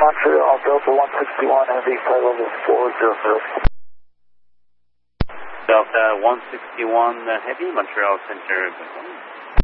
Montreal, Delta 161 Heavy, flight level 400. Delta 161 Heavy, Montreal Center, good morning.